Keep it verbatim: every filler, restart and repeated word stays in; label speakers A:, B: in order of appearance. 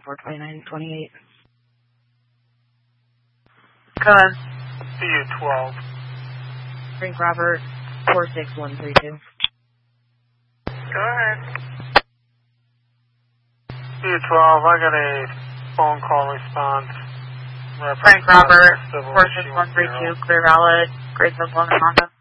A: four twenty-nine twenty-eight.
B: Go ahead.
C: C U twelve.
A: Frank Robert, four six one three two.
C: Go ahead. C U twelve, I got a phone call response.
B: Frank Robert, four six one three two, clear valid, Grace of Honda.